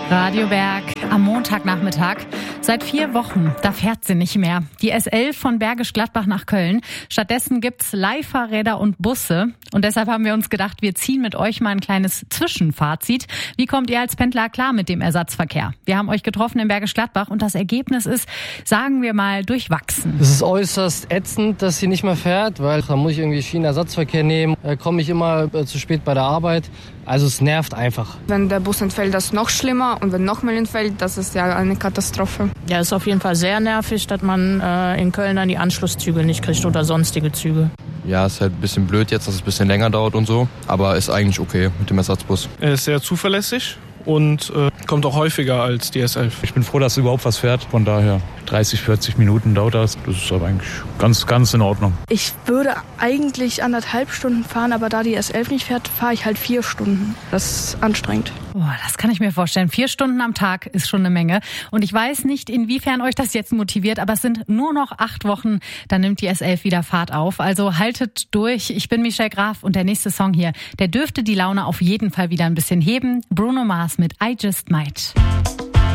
Radio Berg am Montagnachmittag. Seit 4 Wochen, da fährt sie nicht mehr. Die S11 von Bergisch Gladbach nach Köln. Stattdessen gibt's Leihfahrräder und Busse. Und deshalb haben wir uns gedacht, wir ziehen mit euch mal ein kleines Zwischenfazit. Wie kommt ihr als Pendler klar mit dem Ersatzverkehr? Wir haben euch getroffen in Bergisch Gladbach und das Ergebnis ist, sagen wir mal, durchwachsen. Es ist äußerst ätzend, dass sie nicht mehr fährt, weil da muss ich irgendwie Schienenersatzverkehr nehmen. Da komme ich immer zu spät bei der Arbeit. Also es nervt einfach. Wenn der Bus entfällt, das ist noch schlimmer. Und wenn nochmal entfällt, das ist ja eine Katastrophe. Ja, ist auf jeden Fall sehr nervig, dass man in Köln dann die Anschlusszüge nicht kriegt oder sonstige Züge. Ja, ist halt ein bisschen blöd jetzt, dass es ein bisschen länger dauert und so. Aber ist eigentlich okay mit dem Ersatzbus. Er ist sehr zuverlässig und kommt auch häufiger als die S11. Ich bin froh, dass überhaupt was fährt. Von daher 30, 40 Minuten dauert das. Das ist aber eigentlich ganz in Ordnung. Ich würde eigentlich 1,5 Stunden fahren, aber da die S11 nicht fährt, fahre ich halt 4 Stunden. Das ist anstrengend. Das kann ich mir vorstellen. 4 Stunden am Tag ist schon eine Menge. Und ich weiß nicht, inwiefern euch das jetzt motiviert, aber es sind nur noch 8 Wochen, dann nimmt die S11 wieder Fahrt auf. Also haltet durch. Ich bin Michelle Graf und der nächste Song hier, der dürfte die Laune auf jeden Fall wieder ein bisschen heben. Bruno Mars mit I Just Might.